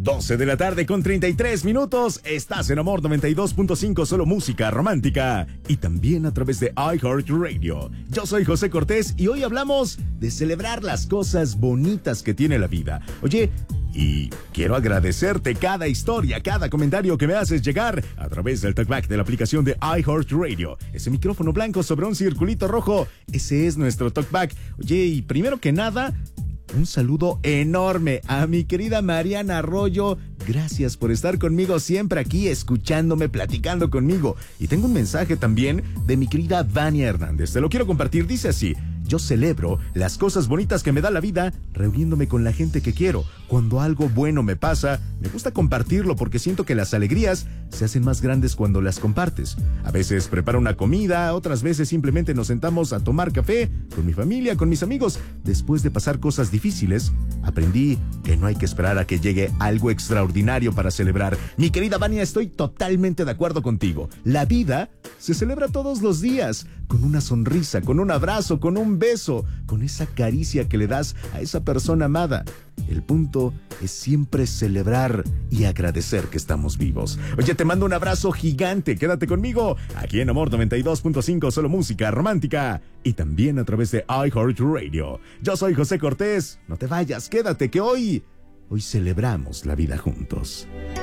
12 de la tarde con 33 minutos. Estás en Amor 92.5, solo música romántica. Y también a través de iHeartRadio. Yo soy José Cortés y hoy hablamos de celebrar las cosas bonitas que tiene la vida. Oye, y quiero agradecerte cada historia, cada comentario que me haces llegar a través del talkback de la aplicación de iHeartRadio. Ese micrófono blanco sobre un circulito rojo, ese es nuestro talkback. Oye, y primero que nada, un saludo enorme a mi querida Mariana Arroyo. Gracias por estar conmigo siempre aquí, escuchándome, platicando conmigo. Y tengo un mensaje también de mi querida Vania Hernández. Te lo quiero compartir, dice así: yo celebro las cosas bonitas que me da la vida reuniéndome con la gente que quiero. Cuando algo bueno me pasa, me gusta compartirlo porque siento que las alegrías se hacen más grandes cuando las compartes. A veces preparo una comida, otras veces simplemente nos sentamos a tomar café con mi familia, con mis amigos. Después de pasar cosas difíciles, aprendí que no hay que esperar a que llegue algo extraordinario para celebrar. Mi querida Vania, estoy totalmente de acuerdo contigo. La vida se celebra todos los días, con una sonrisa, con un abrazo, con un beso, con esa caricia que le das a esa persona amada. El punto es siempre celebrar y agradecer que estamos vivos. Oye, te mando un abrazo gigante. Quédate conmigo aquí en Amor 92.5, solo música romántica. Y también a través de iHeartRadio. Yo soy José Cortés. No te vayas, quédate que hoy celebramos la vida juntos.